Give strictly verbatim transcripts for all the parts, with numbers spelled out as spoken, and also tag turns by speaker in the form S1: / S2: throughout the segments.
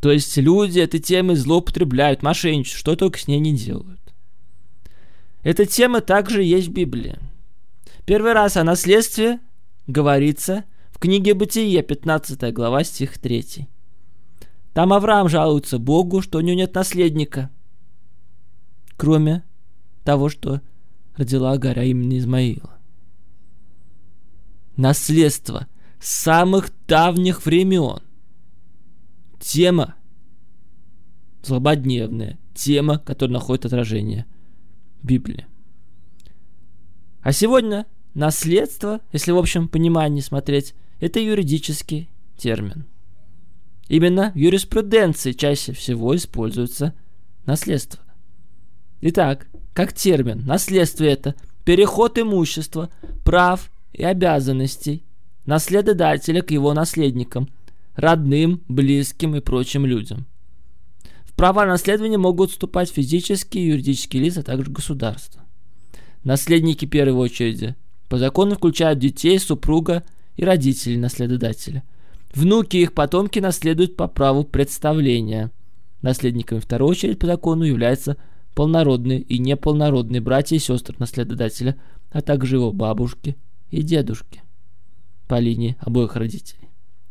S1: То есть люди этой темой злоупотребляют, мошенничают, что только с ней не делают. Эта тема также есть в Библии. Первый раз о наследстве говорится в книге Бытие, пятнадцатая глава, стих третий. Там Авраам жалуется Богу, что у него нет наследника, кроме того, что родила Агарь, а именно Измаила. Наследство самых давних времен. Тема злободневная, тема, которая находит отражение в Библии. А сегодня наследство, если в общем понимании смотреть, это юридический термин. Именно в юриспруденции чаще всего используется наследство. Итак, как термин, наследство это переход имущества, прав и обязанностей наследодателя к его наследникам, родным, близким и прочим людям. В права наследования могут вступать физические и юридические лица, а также государство. Наследники в первой очереди по закону включают детей, супруга и родителей наследодателя. Внуки и их потомки наследуют по праву представления. Наследниками в вторую очередь по закону являются полнородные и неполнородные братья и сестры наследодателя, а также его бабушки и дедушки по линии обоих родителей.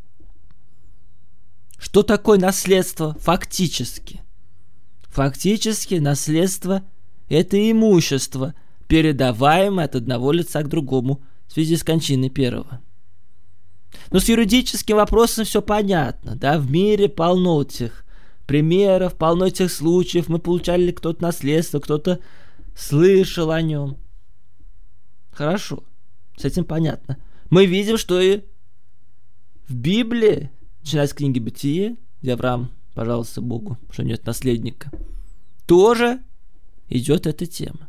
S1: Что такое наследство фактически? Фактически наследство – это имущество, передаваемое от одного лица к другому в связи с кончиной первого. Но с юридическим вопросом все понятно, да, в мире полно этих примеров, полно этих случаев, мы получали кто-то наследство, кто-то слышал о нем. Хорошо, с этим понятно. Мы видим, что и в Библии, начиная с книги Бытие, где Авраам пожаловался Богу, что нет наследника, тоже идет эта тема.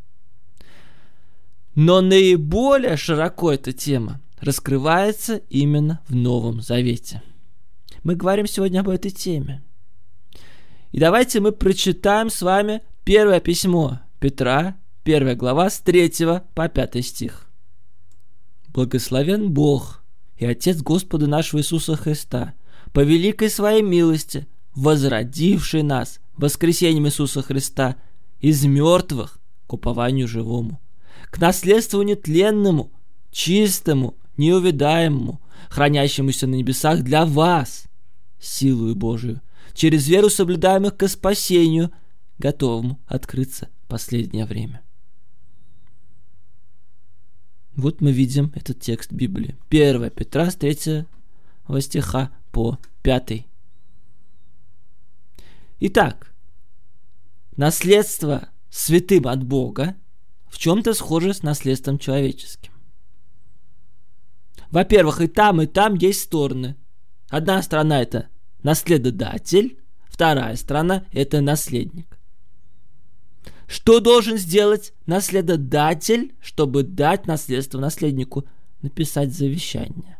S1: Но наиболее широко эта тема раскрывается именно в Новом Завете. Мы говорим сегодня об этой теме. И давайте мы прочитаем с вами первое письмо Петра, первая глава, с третьего по пятый стих. «Благословен Бог и Отец Господа нашего Иисуса Христа, по великой своей милости, возродивший нас воскресением Иисуса Христа из мертвых к упованию живому, к наследству нетленному, чистому, неувядаемому, хранящемуся на небесах для вас, силою Божию, через веру соблюдаемых ко спасению, готовому открыться в последнее время». Вот мы видим этот текст Библии. первое Петра с третьего стиха по пятый. Итак, наследство святым от Бога в чем-то схоже с наследством человеческим. Во-первых, и там, и там есть стороны. Одна сторона – это наследодатель, вторая сторона – это наследник. Что должен сделать наследодатель, чтобы дать наследство наследнику? Написать завещание.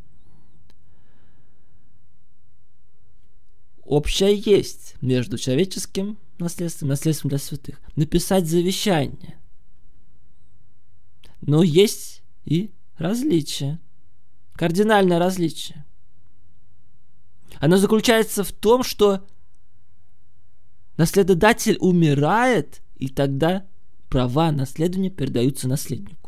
S1: Общее есть между человеческим наследством и наследством для святых. Написать завещание. Но есть и различие. Кардинальное различие. Оно заключается в том, что наследодатель умирает, и тогда права наследования передаются наследнику.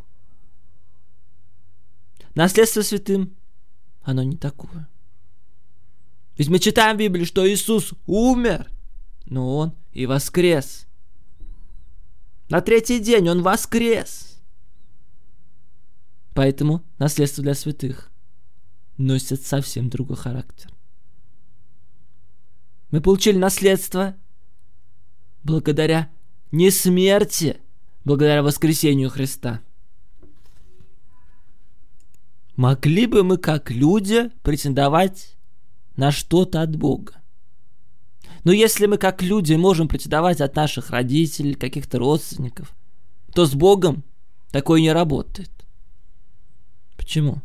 S1: Наследство святым, оно не такое. Ведь мы читаем в Библии, что Иисус умер, но Он и воскрес. На третий день Он воскрес. Поэтому наследство для святых носит совсем другой характер. Мы получили наследство благодаря не смерти, благодаря воскресению Христа. Могли бы мы, как люди, претендовать на что-то от Бога? Но если мы, как люди, можем претендовать от наших родителей, каких-то родственников, то с Богом такое не работает. Почему?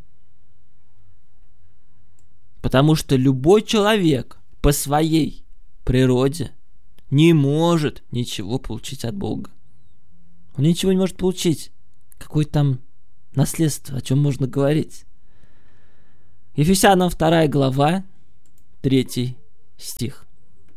S1: Потому что любой человек по своей природе не может ничего получить от Бога. Он ничего не может получить. Какое там наследство, о чем можно говорить? Ефесянам вторая глава, третий стих.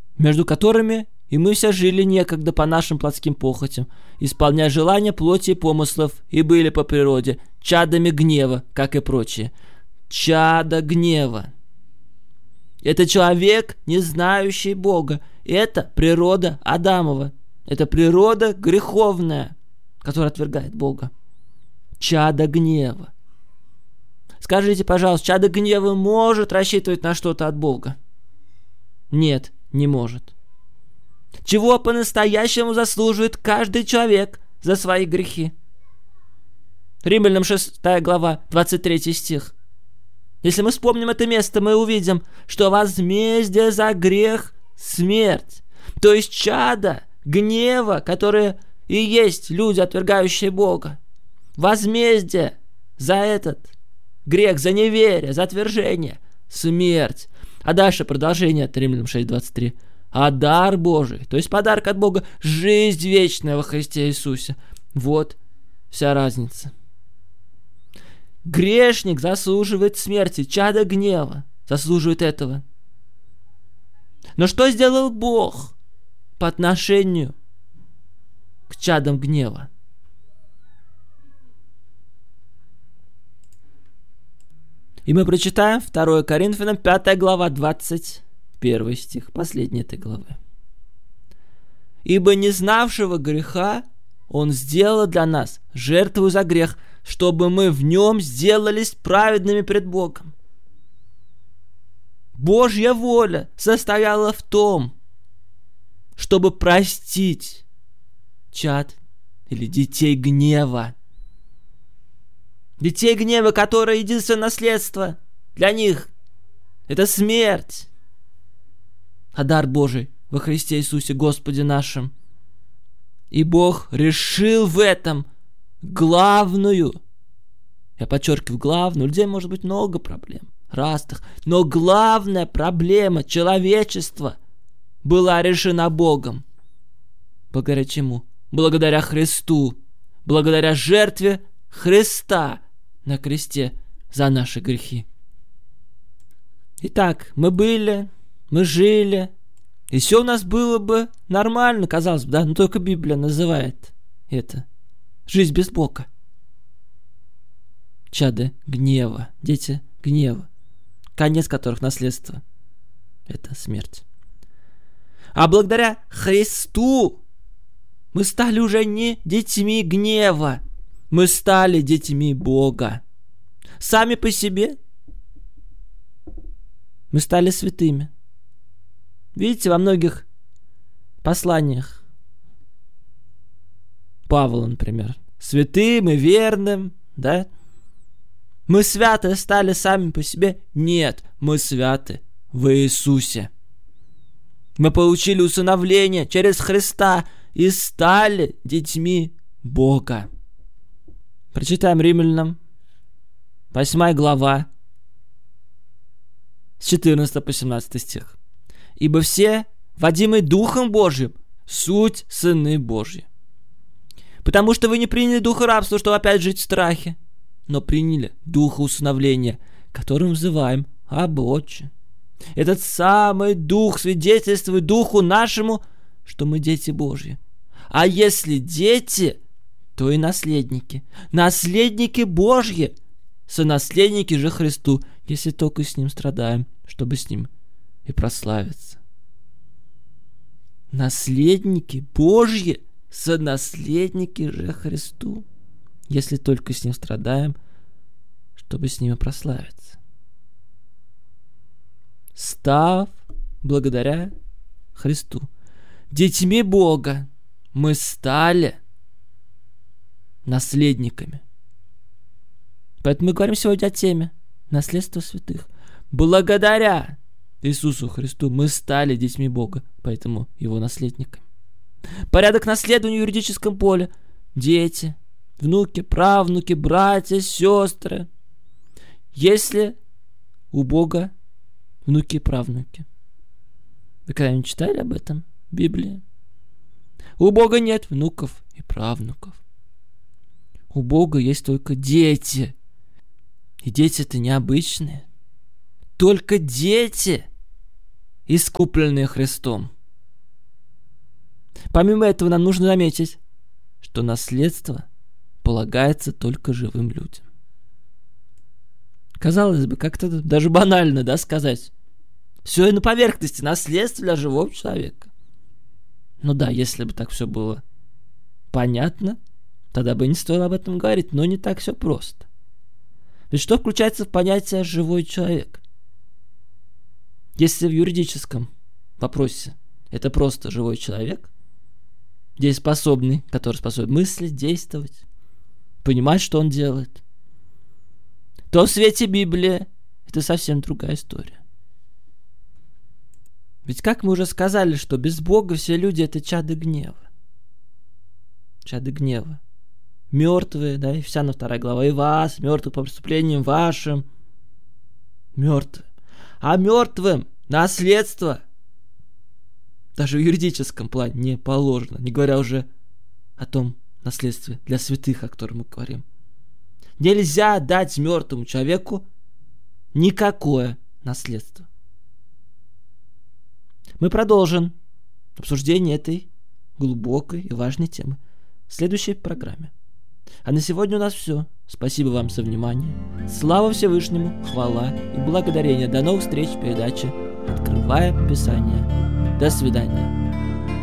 S1: между которыми и мы все жили некогда по нашим плотским похотям, исполняя желания плоти и помыслов, и были по природе чадами гнева, как и прочие. Чадо гнева. Это человек, не знающий Бога. Это природа Адамова. Это природа греховная, которая отвергает Бога. Чадо гнева. Скажите, пожалуйста, чадо гнева может рассчитывать на что-то от Бога? Нет, не может. Чего по-настоящему заслуживает каждый человек за свои грехи? Римлянам шестая глава, двадцать третий стих. Если мы вспомним это место, мы увидим, что возмездие за грех – смерть. То есть чадо гнева, которые и есть люди, отвергающие Бога. Возмездие за этот грех, за неверие, за отвержение – смерть. А дальше продолжение от Римлянам шесть двадцать три. А дар Божий, то есть подарок от Бога, жизнь вечная во Христе Иисусе. Вот вся разница. Грешник заслуживает смерти, чадо гнева заслуживает этого. Но что сделал Бог по отношению к чадам гнева? И мы прочитаем второе Коринфянам пятая глава, двадцать первый стих, последний этой главы. «Ибо не знавшего греха Он сделал для нас жертву за грех, чтобы мы в нем сделались праведными пред Богом». Божья воля состояла в том, чтобы простить чад или детей гнева. Детей гнева, которые единственное наследство для них – это смерть. А дар Божий во Христе Иисусе Господе нашим. И Бог решил в этом главную, я подчеркиваю, главную, у людей может быть много проблем, разных, но главная проблема человечества была решена Богом. Благодаря чему? Благодаря Христу, благодаря жертве Христа на кресте за наши грехи. Итак, мы были, мы жили, и все у нас было бы нормально, казалось бы, да, но только Библия называет это жизнь без Бога. Чады гнева, дети гнева, конец которых наследство – это смерть. А благодаря Христу мы стали уже не детьми гнева, мы стали детьми Бога. Сами по себе мы стали святыми. Видите, во многих посланиях Павла, например, святым и верным, да? Мы святы стали сами по себе? Нет, мы святы в Иисусе. Мы получили усыновление через Христа и стали детьми Бога. Прочитаем Римлянам восьмая глава, с четырнадцатого по семнадцатый стих. «Ибо все, водимые Духом Божьим, суть сыны Божьи. Потому что вы не приняли духа рабства, чтобы опять жить в страхе, но приняли духа усыновления, которым взываем Абба, Отче. Этот самый дух свидетельствует духу нашему, что мы дети Божьи. А если дети, то и наследники. Наследники Божьи, сонаследники же Христу, если только с Ним страдаем, чтобы с Ним и прославиться». Наследники Божьи, сонаследники же Христу, если только с Ним страдаем, чтобы с Ним и прославиться. Став благодаря Христу детьми Бога, мы стали наследниками. Поэтому мы говорим сегодня о теме наследства святых. Благодаря Иисусу Христу мы стали детьми Бога, поэтому Его наследниками. Порядок наследования в юридическом поле. Дети, внуки, правнуки, братья, сестры. Если у Бога внуки и правнуки. Вы когда-нибудь читали об этом в Библии? У Бога нет внуков и правнуков. У Бога есть только дети. И дети-то необычные. Только дети, искупленные Христом. Помимо этого, нам нужно заметить, что наследство полагается только живым людям. Казалось бы, как-то даже банально, да, сказать. Все и на поверхности, наследство для живого человека. Ну да, если бы так все было понятно, тогда бы не стоило об этом говорить, но не так все просто. Ведь что включается в понятие «живой человек»? Если в юридическом вопросе это просто живой человек, дееспособный, который способен мыслить, действовать, понимать, что он делает, то в свете Библии это совсем другая история. Ведь как мы уже сказали, что без Бога все люди — это чады гнева. Чады гнева. Мертвые, да, Ефесянам вторая глава, и вас, мертвых по преступлениям вашим. Мертвые. А мертвым наследство даже в юридическом плане не положено, не говоря уже о том наследстве для святых, о котором мы говорим. Нельзя дать мертвому человеку никакое наследство. Мы продолжим обсуждение этой глубокой и важной темы в следующей программе. А на сегодня у нас все. Спасибо вам за внимание. Слава Всевышнему, хвала и благодарение. До новых встреч в передаче «Открывая Писание». До свидания.